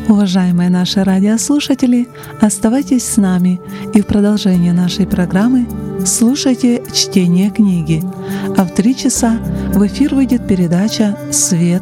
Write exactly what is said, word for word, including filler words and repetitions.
Уважаемые наши радиослушатели, оставайтесь с нами и в продолжение нашей программы слушайте чтение книги. А в три часа в эфир выйдет передача «Свет